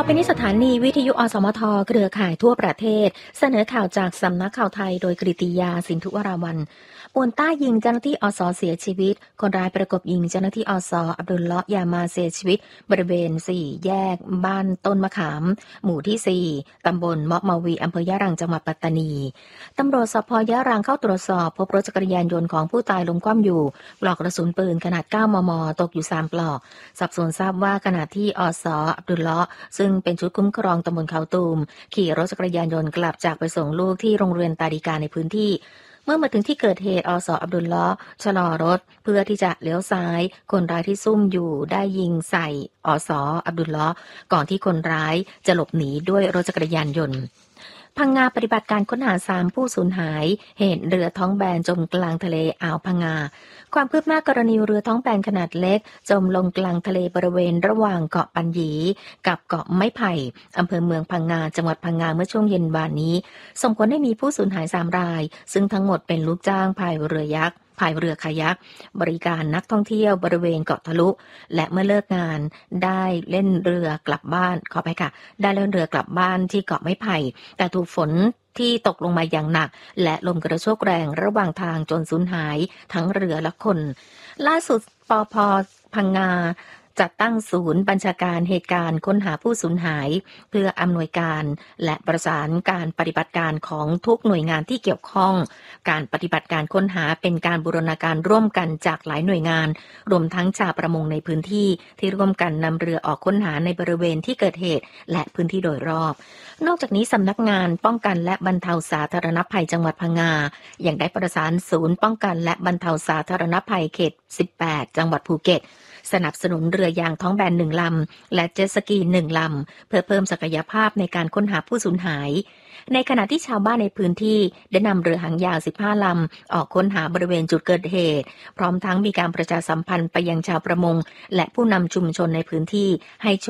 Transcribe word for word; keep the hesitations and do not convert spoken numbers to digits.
อไปนี้สถานีวิทยุอสมทเครือข่ายทั่วประเทศเสนอข่าวจากสำนักข่าวไทยโดยกฤติยาสินธุวราวัลย์ปวนต้ายิงเจ้าหน้าที่อสเสียชีวิตคนร้ายประกบยิงเจ้าหน้าที่อสอับดุลเลาะห์ยามาเสียชีวิตบริเวณสี่แยกบ้านต้นมะขามหมู่ที่สี่ตำบลเมาะมาวีอำเภอยะรังจังหวัดปัตตานีตำรวจสภยะรังเข้าตรวจสอบพบรถจักรยานยนต์ของผู้ตายล้มคว่ำอยู่ปลอกกระสุนปืนขนาดเก้ามมตกอยู่สามปลอกสอบสวนทราบว่าขณะที่อสอับดุลเลาะห์ซึ่งเป็นชุดคุ้มครองตำบลเขาตูมขี่รถจักรยานยนต์กลับจากไปส่งลูกที่โรงเรียนตาดีกาในพื้นที่เมื่อมาถึงที่เกิดเหตุอสอับดุลเลาะห์ชะลอรถเพื่อที่จะเลี้ยวซ้ายคนร้ายที่ซุ่มอยู่ได้ยิงใส่อสอับดุลเลาะห์ก่อนที่คนร้ายจะหลบหนีด้วยรถจักรยานยนต์พังงาปฏิบัติการค้นหาสามผู้สูญหายเหตุเรือท้องแบนจมกลางทะเลอ่าวพังงาความคืบหน้ากรณีเรือท้องแบนขนาดเล็กจมลงกลางทะเลบริเวณระหว่างเกาะปัญญีกับเกาะไม้ไผ่อำเภอเมืองพังงาจังหวัดพังงาเมื่อช่วงเย็นวานนี้ส่งผลให้มีผู้สูญหายสามรายซึ่งทั้งหมดเป็นลูกจ้างพายเรือยักษ์พายเรือคายักบริการนักท่องเที่ยวบริเวณเกาะทะลุและเมื่อเลิกงานได้เล่นเรือกลับบ้านขอไปค่ะได้เล่นเรือกลับบ้านที่เกาะไม้ไผ่แต่ถูกฝนที่ตกลงมาอย่างหนักและลมกระโชกแรงระหว่างทางจนสูญหายทั้งเรือและคนล่าสุดปภ.พังงาจัดตั้งศูนย์บัญชาการเหตุการณ์ค้นหาผู้สูญหายเพื่ออำนวยการและประสานการปฏิบัติการของทุกหน่วยงานที่เกี่ยวข้องการปฏิบัติการค้นหาเป็นการบูรณาการร่วมกันจากหลายหน่วยงานรวมทั้งชาวประมงในพื้นที่ที่ร่วมกันนำเรือออกค้นหาในบริเวณที่เกิดเหตุและพื้นที่โดยรอบนอกจากนี้สำนักงานป้องกันและบรรเทาสาธารณภัยจังหวัดพังงายังได้ประสานศูนย์ป้องกันและบรรเทาสาธารณภัยเขตสิบแปดจังหวัดภูเก็ตสนับสนุนเรือยางท้องแบนหนึ่งลำและเจ็ตสกีหนึ่งลำเพื่อเพิ่มศักยภาพในการค้นหาผู้สูญหายในขณะที่ชาวบ้านในพื้นที่ได้นำเรือหางยาวสิบห้าลำออกค้นหาบริเวณจุดเกิดเหตุพร้อมทั้งมีการประชาสัมพันธ์ไปยังชาวประมงและผู้นำชุมชนในพื้นที่ให้